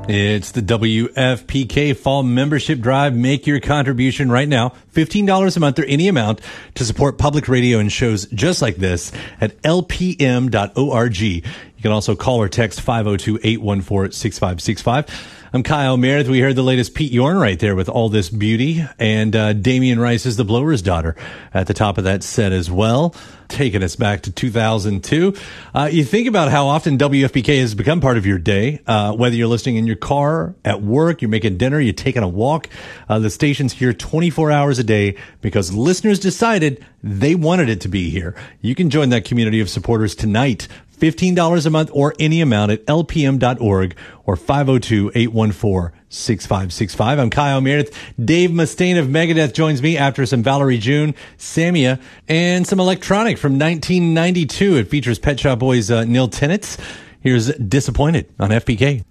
It's the WFPK Fall Membership Drive. Make your contribution right now, $15 a month or any amount, to support public radio and shows just like this at lpm.org. You can also call or text 502-814-6565. I'm Kyle Meredith. We heard the latest Pete Yorn right there with All This Beauty, and Damian Rice is the Blower's Daughter at the top of that set as well, taking us back to 2002. You think about how often WFPK has become part of your day, whether you're listening in your car, at work, you're making dinner, you're taking a walk. The station's here 24 hours a day because listeners decided they wanted it to be here. You can join that community of supporters tonight. $15 a month or any amount at lpm.org or 502-814-6565. I'm Kyle Meredith. Dave Mustaine of Megadeth joins me after some Valerie June, Samia, and some electronic from 1992. It features Pet Shop Boys' Neil Tennant. Here's Disappointed on FPK.